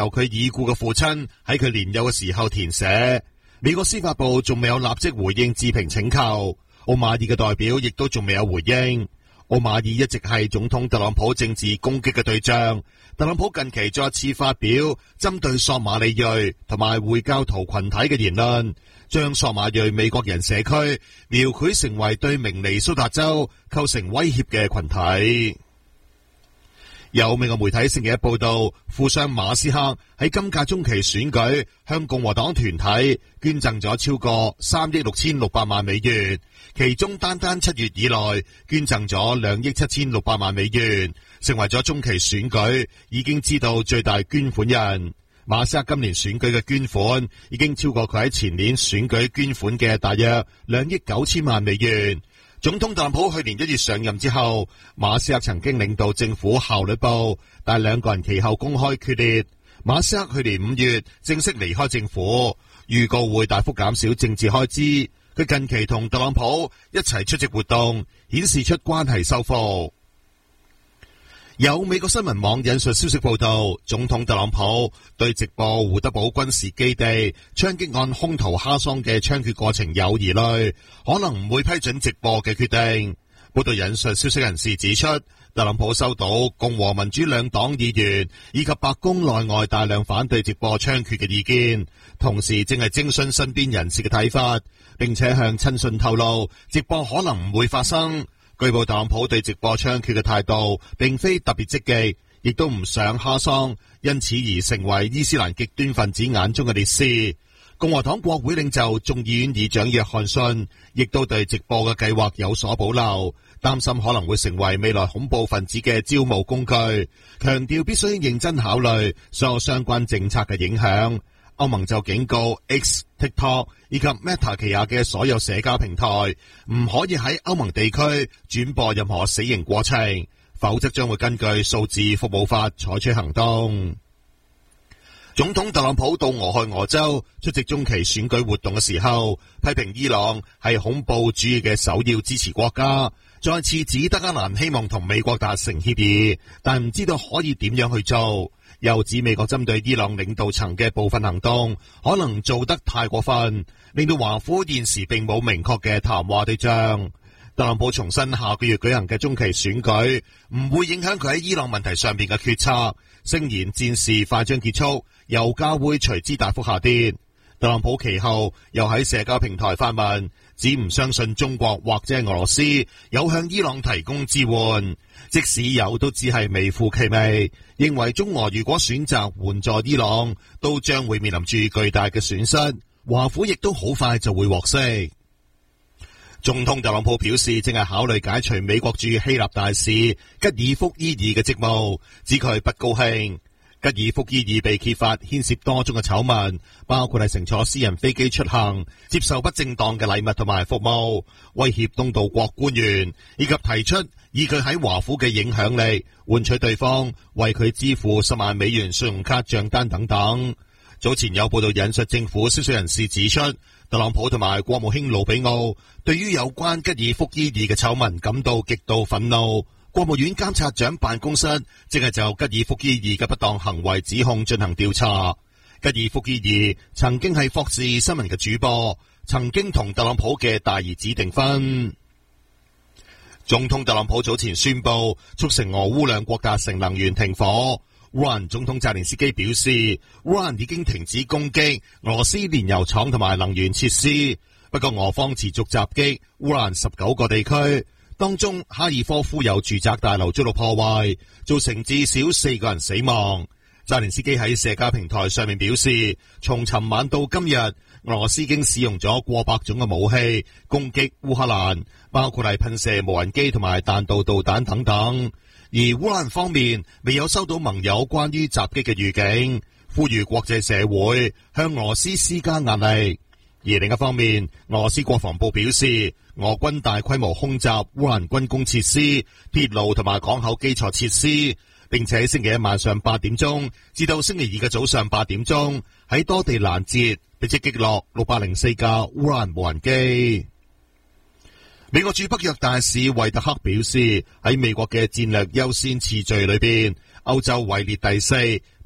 由佢已故嘅父親喺佢年幼嘅時候填寫。美國司法部仲未有立即回應置評請求，奧馬爾嘅代表亦都仲未有回應。奧馬爾一直係總統特朗普政治攻擊嘅對象。特朗普近期再一次發表針對索馬里裔同埋回教徒群體嘅言論，將索馬裔美國人社區描繪成為對明尼蘇達州構成威脅嘅群體。有美國媒體星期一報道，富商馬斯克喺今屆中期選舉向共和黨團體捐贈咗超過3億6600萬美元，其中單7月以內捐贈咗2億7600萬美元，成為咗中期選舉已經知道最大捐款人。馬斯克今年選舉嘅捐款已經超過佢喺前年選舉捐款嘅大約2億9000萬美元。總統特朗普去年1月上任之後，馬斯克曾經領導政府效率部，但兩個人其後公開決裂。馬斯克去年5月正式離開政府，預告會大幅減少政治開支。佢近期同特朗普一齊出席活動，顯示出關係修復。有美國新聞網引述消息報道，總統特朗普對直播胡德堡軍事基地槍擊案兇徒哈桑嘅槍決過程有疑慮，可能唔會批准直播嘅決定。報道引述消息人士指出，特朗普收到共和民主兩黨議員以及白宮內外大量反對直播槍決嘅意見，同時正係徵詢身邊人士嘅睇法，並且向親信透露直播可能唔會發生。據報特朗普對直播槍決嘅態度並非特別積極，亦都唔想哈桑因此而成為伊斯蘭極端分子眼中嘅烈士。共和黨國會領袖眾議院議長約翰遜亦都對直播嘅計劃有所保留，擔心可能會成為未來恐怖分子嘅招募工具，強調必須認真考慮所有相關政策嘅影響。歐盟就警告 X、TikTok 以及 Meta 旗下嘅所有社交平台唔可以喺歐盟地區轉播任何死刑過程，否則將會根據數字服務法採取行動。總統特朗普到俄亥俄州出席中期選舉活動嘅時候，批評伊朗係恐怖主義嘅首要支持國家，再次指德黑蘭希望同美國達成協議，但唔知道可以點樣去做。又指美國針對伊朗領導層嘅部分行動可能做得太過分，令到華府現時並冇明確嘅談話對象。特朗普重申下個月舉行嘅中期選舉唔會影響佢喺伊朗問題上面嘅決策，聲言戰事快將結束，油價會隨之大幅下跌。特朗普其後又喺社交平台發文，指唔相信中國或者係俄羅斯有向伊朗提供支援，即使有都只係微乎其微，認為中俄如果選擇援助伊朗，都將會面臨住巨大嘅損失，華府亦都好快就會獲釋。總統特朗普表示，正係考慮解除美國駐希臘大使吉爾福伊爾嘅職務，指佢不高興。吉爾福伊爾被揭發牽涉多宗嘅醜聞，包括係乘坐私人飛機出行、接受不正當嘅禮物同埋服務、威脅東道國官員，以及提出以佢喺華府嘅影響力換取對方為佢支付10萬美元信用卡賬單等等。早前有報道引述政府消息人士指出，特朗普同埋國務卿魯比奧對於有關吉爾福伊爾嘅醜聞感到極度憤怒。國務院監察長辦公室正係就吉爾福伊爾嘅不當行為指控進行調查。吉爾福伊爾曾經係霍士新聞嘅主播，曾經同特朗普嘅大兒子訂婚。總統特朗普早前宣布促成俄烏兩國達成能源停火。烏克蘭總統澤連斯基表示，烏克蘭已經停止攻擊俄羅斯煉油廠同埋能源設施，不過俄方持續襲擊烏克蘭19個地區。當中哈爾科夫有住宅大樓遭到破壞，造成至少4個人死亡。澤連斯基喺社交平台上面表示，從尋晚到今日，俄羅斯已經使用咗過百種嘅武器攻擊烏克蘭，包括係噴射無人機同埋彈道導彈等等。而烏克蘭方面未有收到盟友關於襲擊嘅預警，呼籲國際社會向俄羅斯施加壓力。而另一方面，俄羅斯國防部表示，俄軍大規模空襲烏克蘭軍工設施、鐵路同埋港口基礎設施，並且星期一晚上8點鐘至到星期二嘅早上8點鐘喺多地攔截，並且擊落604架烏克蘭無人機。美國駐北約大使惠特克表示，喺美國嘅戰略優先次序裏邊，歐洲位列第4，排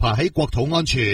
排喺國土安全、